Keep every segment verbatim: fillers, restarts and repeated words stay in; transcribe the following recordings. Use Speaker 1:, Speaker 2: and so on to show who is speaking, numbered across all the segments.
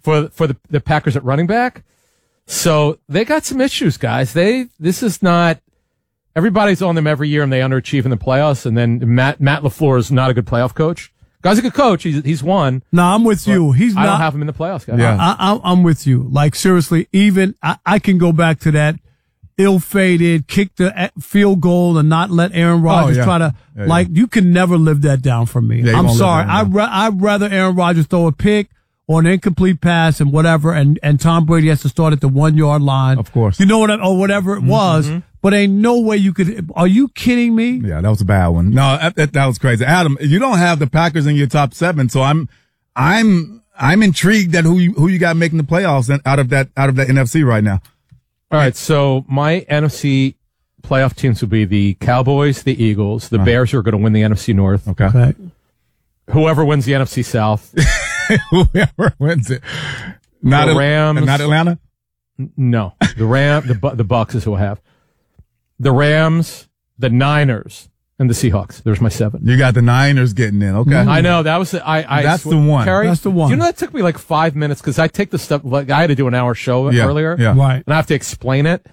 Speaker 1: for for the, the Packers at running back. So they got some issues, guys. They this is not everybody's on them every year and they underachieve in the playoffs. And then Matt Matt LaFleur is not a good playoff coach. Guy's a good coach. He's he's won.
Speaker 2: No, I'm with you. He's
Speaker 1: I
Speaker 2: not.
Speaker 1: don't have him in the playoffs, guys.
Speaker 2: Yeah, I, I, I'm with you. Like seriously, even I, I can go back to that ill-fated kick the field goal and not let Aaron Rodgers
Speaker 3: oh, yeah.
Speaker 2: try to
Speaker 3: yeah,
Speaker 2: like.
Speaker 3: Yeah.
Speaker 2: You can never live that down for me.
Speaker 3: Yeah,
Speaker 2: I'm sorry. I ra- I'd rather Aaron Rodgers throw a pick or an incomplete pass and whatever, and and Tom Brady has to start at the one yard line.
Speaker 3: Of course,
Speaker 2: you know what I, or whatever it
Speaker 3: mm-hmm.
Speaker 2: was. But ain't no way you could. Are you kidding me?
Speaker 3: Yeah, that was a bad one. No, that, that, that was crazy. Adam, you don't have the Packers in your top seven, so I'm, I'm, I'm intrigued at who you, who you got making the playoffs out of that, out of that N F C right now.
Speaker 1: All right, so my N F C playoff teams will be the Cowboys, the Eagles, the uh-huh. Bears are going to win the N F C North.
Speaker 3: Okay. okay.
Speaker 1: Whoever wins the N F C South.
Speaker 3: Whoever wins it. Not
Speaker 1: the Rams.
Speaker 3: Not Atlanta?
Speaker 1: No. The Ram, the, the Bucks is who I have. The Rams, the Niners, and the Seahawks. There's my seven.
Speaker 3: You got the Niners getting in. Okay.
Speaker 1: I know. That was the, I, I,
Speaker 3: That's
Speaker 1: sw-
Speaker 3: the one.
Speaker 1: Terry,
Speaker 2: That's the one.
Speaker 1: Do you know that took me like five minutes because I take the stuff, like I had to do an hour show
Speaker 3: yeah,
Speaker 1: earlier.
Speaker 3: Yeah.
Speaker 2: Right.
Speaker 1: And I have to explain it.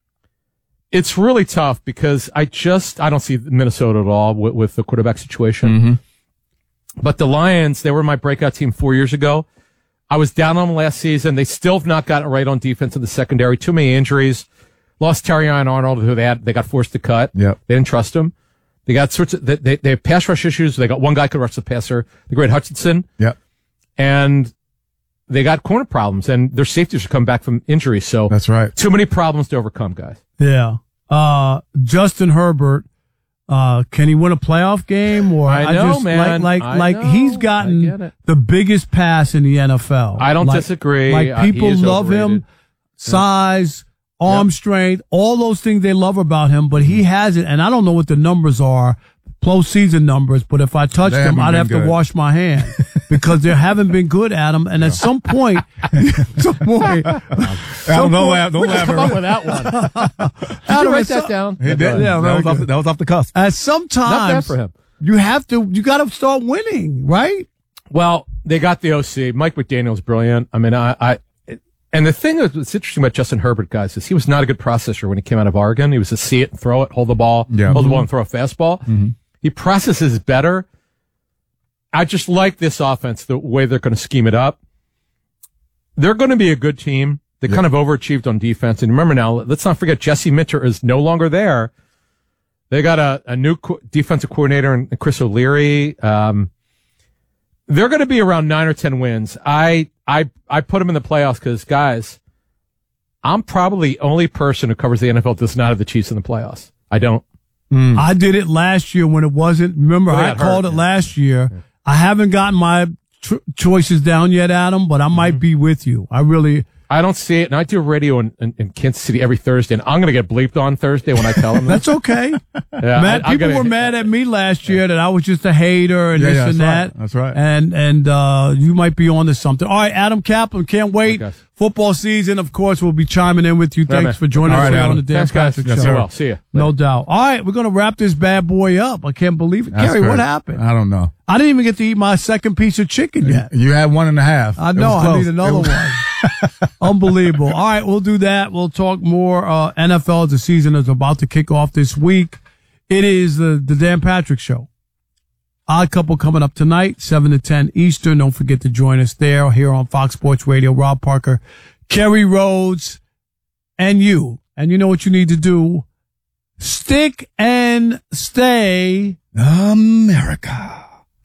Speaker 1: It's really tough because I just, I don't see Minnesota at all with, with the quarterback situation.
Speaker 3: Mm-hmm.
Speaker 1: But the Lions, they were my breakout team four years ago. I was down on them last season. They still have not gotten it right on defense in the secondary. Too many injuries. Lost Terrion Arnold, who they had, they got forced to cut.
Speaker 3: Yep.
Speaker 1: They didn't trust him. They got sorts of, they, they have pass rush issues. They got one guy could rush the passer, the great Hutchinson.
Speaker 3: Yep.
Speaker 1: And they got corner problems, and their safeties are coming back from injuries. So
Speaker 3: that's right.
Speaker 1: Too many problems to overcome, guys.
Speaker 2: Yeah. Uh, Justin Herbert, uh, can he win a playoff game? Or
Speaker 1: I know,
Speaker 2: I just,
Speaker 1: man.
Speaker 2: Like, like,
Speaker 1: I
Speaker 2: like
Speaker 1: know.
Speaker 2: he's gotten the biggest pass in the N F L.
Speaker 1: I don't
Speaker 2: like,
Speaker 1: disagree.
Speaker 2: Like
Speaker 1: Uh,
Speaker 2: people
Speaker 1: he is
Speaker 2: love
Speaker 1: overrated.
Speaker 2: him, size, arm
Speaker 1: Yep.
Speaker 2: strength, all those things they love about him, but he has it, and I don't know what the numbers are, postseason numbers, but if I touched
Speaker 3: They
Speaker 2: him,
Speaker 3: haven't
Speaker 2: I'd
Speaker 3: been
Speaker 2: have
Speaker 3: good.
Speaker 2: to wash my hand because they haven't been good at him, and at some point, some point,
Speaker 3: Adam, don't laugh, don't laugh.
Speaker 1: Come up with that one. Did you write that down?
Speaker 3: He did.
Speaker 2: Yeah,
Speaker 3: that, was off
Speaker 2: good.
Speaker 3: the, that was off the cusp.
Speaker 2: At some
Speaker 1: Not bad
Speaker 2: times,
Speaker 1: for him.
Speaker 2: you have to, you got to start winning, right?
Speaker 1: Well, they got the O C. Mike McDaniel's brilliant. I mean, I, I, and the thing that's interesting about Justin Herbert, guys, is he was not a good processor when he came out of Oregon. He was to see it and throw it, hold the ball,
Speaker 3: yeah.
Speaker 1: hold
Speaker 3: mm-hmm.
Speaker 1: the ball and throw a fastball.
Speaker 3: Mm-hmm.
Speaker 1: He processes better. I just like this offense, the way they're going to scheme it up. They're going to be a good team. They yeah. kind of overachieved on defense. And remember now, let's not forget Jesse Minter is no longer there. They got a, a new co- defensive coordinator in Chris O'Leary. Um, they're going to be around nine or ten wins. I, I, I put them in the playoffs because, guys, I'm probably the only person who covers the N F L that does not have the Chiefs in the playoffs. I don't.
Speaker 2: Mm. I did it last year when it wasn't. Remember, I called hurt. it last year. Yeah. I haven't gotten my tr- choices down yet, Adam, but I might mm-hmm. be with you. I really.
Speaker 1: I don't see it, and I do radio in, in, in Kansas City every Thursday, and I'm going to get bleeped on Thursday when I tell them
Speaker 2: That's okay.
Speaker 1: Yeah,
Speaker 2: Matt,
Speaker 1: I,
Speaker 2: people
Speaker 1: gotta,
Speaker 2: were mad at me last year that I was just a hater and
Speaker 3: yeah,
Speaker 2: this
Speaker 3: yeah,
Speaker 2: and that.
Speaker 3: Right. That's right.
Speaker 2: And and uh, you might be on to something. All right, Adam Kaplan, can't wait.
Speaker 1: Okay.
Speaker 2: Football season, of course, we'll be chiming in with you.
Speaker 1: Yeah,
Speaker 2: Thanks
Speaker 1: man.
Speaker 2: for joining
Speaker 3: All
Speaker 2: us
Speaker 3: right,
Speaker 2: here
Speaker 3: Adam.
Speaker 2: on the Dan
Speaker 1: Thanks, guys.
Speaker 2: Patrick
Speaker 1: Yes,
Speaker 2: Show.
Speaker 1: well, see you.
Speaker 2: No
Speaker 1: Later.
Speaker 2: doubt. All right, we're going to wrap this bad boy up. I can't believe it.
Speaker 3: That's
Speaker 2: Gary,
Speaker 3: crazy.
Speaker 2: what happened?
Speaker 3: I don't know.
Speaker 2: I didn't even get to eat my second piece of chicken yet.
Speaker 3: You had one and a half.
Speaker 2: I
Speaker 3: It
Speaker 2: know.
Speaker 3: was
Speaker 2: I
Speaker 3: close.
Speaker 2: need another
Speaker 3: It was-
Speaker 2: one. Unbelievable. All right, we'll do that. We'll talk more uh, N F L as the season is about to kick off this week. It is the, the Dan Patrick Show. Odd Couple coming up tonight, seven to ten Eastern. Don't forget to join us there here on Fox Sports Radio. Rob Parker, Kerry Rhodes, and you. And you know what you need to do. Stick and stay
Speaker 3: America.